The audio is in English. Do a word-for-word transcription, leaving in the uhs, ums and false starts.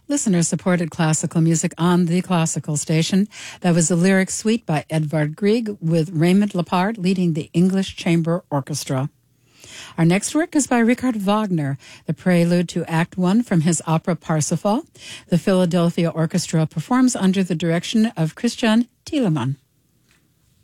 Listener-supported classical music on the classical station. That was the Lyric Suite by Edvard Grieg with Raymond Lepard leading the English Chamber Orchestra. Our next work is by Richard Wagner, the prelude to Act One from his opera Parsifal. The Philadelphia Orchestra performs under the direction of Christian Thielemann.